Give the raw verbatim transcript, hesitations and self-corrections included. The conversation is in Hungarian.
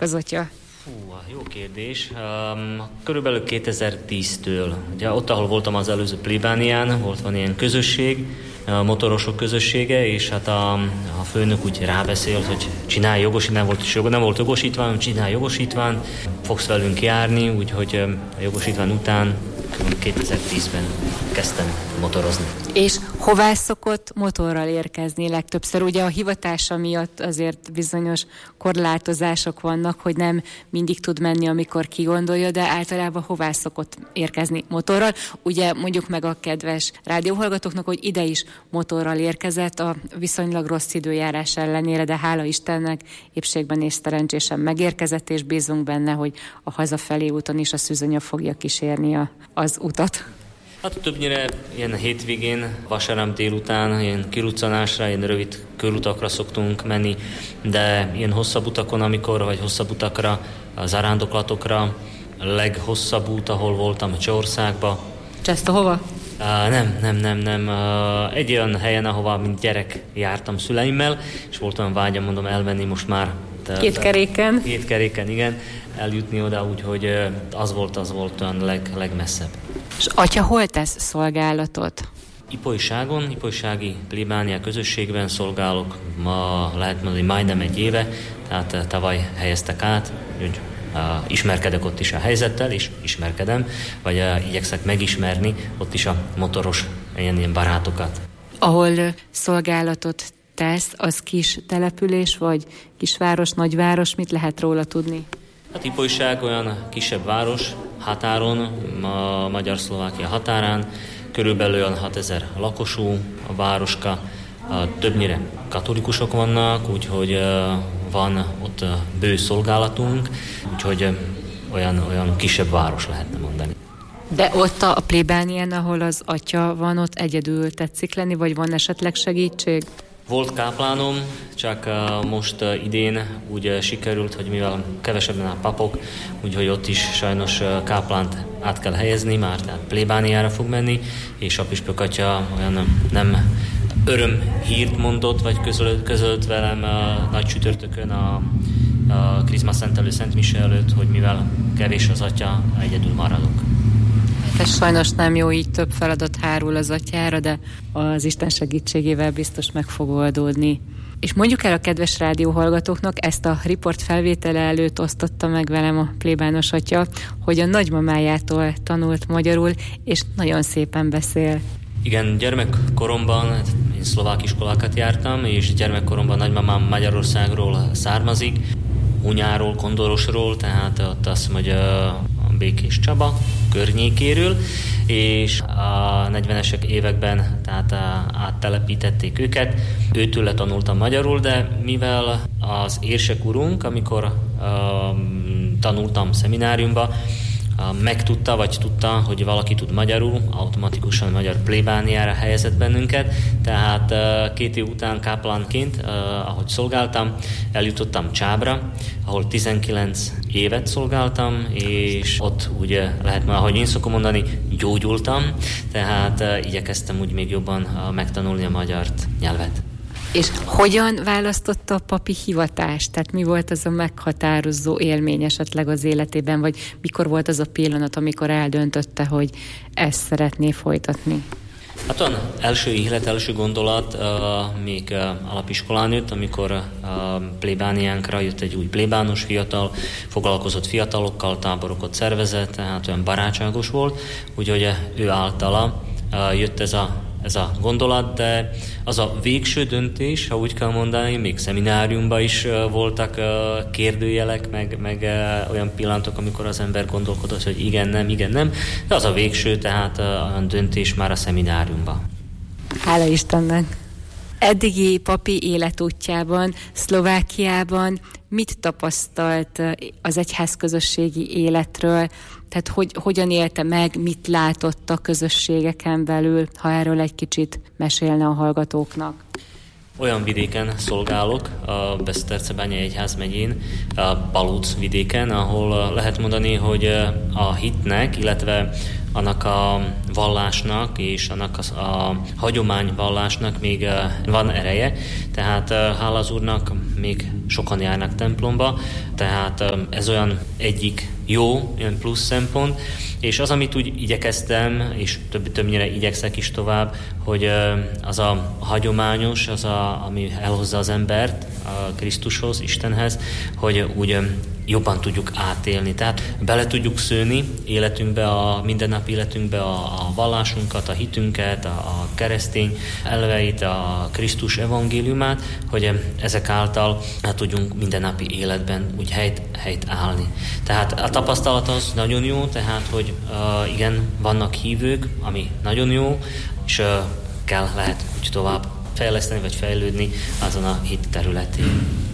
az atya? Hú, jó kérdés. Um, körülbelül kétezer-tíztől. Ugye ott, ahol voltam az előző plébánián, volt van ilyen közösség, a motorosok közössége, és hát a, a főnök úgy rábeszélt, hogy csinálj jogosítványt, nem volt, nem volt jogosítvány, csinálj jogosítványt, fogsz velünk járni, úgyhogy a jogosítvány után kétezer-tízben kezdtem motorozni. És hová szokott motorral érkezni legtöbbször? Ugye a hivatása miatt azért bizonyos korlátozások vannak, hogy nem mindig tud menni, amikor kigondolja, de általában hová szokott érkezni motorral? Ugye mondjuk meg a kedves rádióhallgatóknak, hogy ide is motorral érkezett a viszonylag rossz időjárás ellenére, de hála Istennek épségben és szerencsésen megérkezett, és bízunk benne, hogy a hazafelé úton is a szűzanya fogja kísérni a, az utat. Hát többnyire ilyen hétvégén, vasárnap délután, ilyen kiruccanásra, ilyen rövid körutakra szoktunk menni, de ilyen hosszabb utakon, amikor, vagy hosszabb utakra, zarándoklatokra, a leghosszabb út, ahol voltam, a Csehországba. Csestohova? Uh, nem, nem, nem, nem. Uh, egy olyan helyen, ahova mint gyerek jártam szüleimmel, és volt olyan vágyam, mondom, elmenni most már. Te, két keréken? Két keréken, igen. Eljutni oda, úgyhogy az volt, az volt olyan leg, legmesszebb. És atya hol tesz szolgálatot? Ipolyságon, ipolysági plébánia közösségben szolgálok. Ma lehet mondani, majdnem egy éve, tehát tavaly helyeztek át, úgy uh, ismerkedek ott is a helyzettel, és ismerkedem, vagy uh, igyekszek megismerni ott is a motoros ilyen, ilyen barátokat. Ahol szolgálatot tesz, az kis település, vagy kisváros, nagyváros, mit lehet róla tudni? Hát Ipolyság olyan kisebb város, határon, a Magyar-Szlovákia határán, körülbelül olyan hatezer lakosú a városka, többnyire katolikusok vannak, úgyhogy van ott bő szolgálatunk, úgyhogy olyan, olyan kisebb város lehetne mondani. De ott a plébánián, ahol az atya van, ott egyedül tetszik lenni, vagy van esetleg segítség? Volt káplánom, csak uh, most uh, idén úgy uh, sikerült, hogy mivel kevesebben a papok, úgyhogy ott is sajnos uh, káplánt át kell helyezni, már tehát plébániára fog menni, és a püspök atya olyan nem öröm hírt mondott, vagy közölt, közölt velem uh, nagy csütörtökön a, a Krizma szentelő Szent Mise előtt, hogy mivel kevés az atya, egyedül maradok. Ez sajnos nem jó, így több feladat hárul az atyára, de az Isten segítségével biztos meg fog oldódni. És mondjuk el a kedves rádióhallgatóknak, ezt a riport felvétele előtt osztotta meg velem a plébános atya, hogy a nagymamájától tanult magyarul, és nagyon szépen beszél. Igen, gyermekkoromban, én szlovák iskolákat jártam, és gyermekkoromban nagymamám Magyarországról származik, Hunyáról, Kondorosról, tehát ott azt mondja, Békés Csaba környékéről, és a negyvenes években tehát áttelepítették őket. Őtől tanultam magyarul, de mivel az érsek urunk, amikor uh, tanultam szemináriumba, uh, megtudta, vagy tudta, hogy valaki tud magyarul, automatikusan magyar plébániára helyezett bennünket, tehát uh, két év után káplánként, uh, ahogy szolgáltam, eljutottam Csábra, ahol tizenkilenc évet szolgáltam, és ott ugye lehet már, ahogy én szokom mondani, gyógyultam, tehát uh, igyekeztem úgy még jobban uh, megtanulni a magyar nyelvet. És hogyan választotta a papi hivatást? Tehát mi volt az a meghatározó élmény esetleg az életében, vagy mikor volt az a pillanat, amikor eldöntötte, hogy ezt szeretné folytatni? Hát olyan első ihlet, első gondolat uh, még uh, alapiskolán jött, amikor uh, plébániánkra jött egy új plébános fiatal, foglalkozott fiatalokkal, táborokat szervezett, tehát olyan barátságos volt, úgyhogy ő általa uh, jött ez a ez a gondolat, de az a végső döntés, ha úgy kell mondani, még szemináriumban is uh, voltak uh, kérdőjelek, meg, meg uh, olyan pillanatok, amikor az ember gondolkodott, hogy igen, nem, igen, nem, de az a végső, tehát uh, olyan döntés már a szemináriumban. Hála Istennek! Eddigi papi életútjában, Szlovákiában mit tapasztalt az egyházközösségi életről? Tehát hogy, hogyan élte meg, mit látott a közösségeken belül, ha erről egy kicsit mesélne a hallgatóknak? Olyan vidéken szolgálok, a Besztercebányai egyházmegyén, a Balóc vidéken, ahol lehet mondani, hogy a hitnek, illetve annak a vallásnak és annak a, a hagyományvallásnak még van ereje, tehát hála az Úrnak még sokan járnak templomba, tehát ez olyan egyik jó, olyan plusz szempont, és az, amit úgy igyekeztem, és több, többnyire igyekszek is tovább, hogy az a hagyományos, az a, ami elhozza az embert a Krisztushoz, Istenhez, hogy úgy jobban tudjuk átélni. Tehát bele tudjuk szőni életünkbe, a mindennapi életünkbe a, a vallásunkat, a hitünket, a, a keresztény elveit, a Krisztus evangéliumát, hogy ezek által hát tudjunk mindennapi életben úgy helyt, helyt állni. Tehát a tapasztalat az nagyon jó, tehát hogy uh, igen, vannak hívők, ami nagyon jó, és uh, kell, lehet úgy tovább fejleszteni, vagy fejlődni azon a hit területén.